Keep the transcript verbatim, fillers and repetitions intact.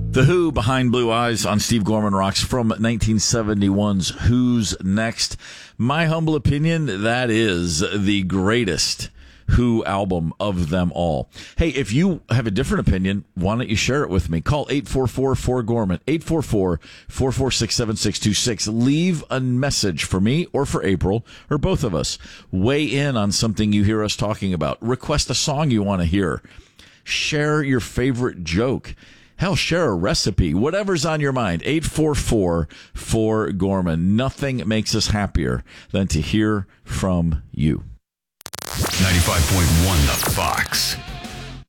The Who behind Blue Eyes on Steve Gorman Rocks from nineteen seventy-one's Who's Next. My humble opinion, that is the greatest Who album of them all. Hey, if you have a different opinion, why don't you share it with me? Call eight four four, four Gorman, eight four four, four four six, seven six two six. Leave a message for me or for April or both of us. Weigh in on something you hear us talking about. Request a song you want to hear. Share your favorite joke. Hell, share a recipe. Whatever's on your mind. eight four four, four Gorman. Nothing makes us happier than to hear from you. ninety-five point one The Fox.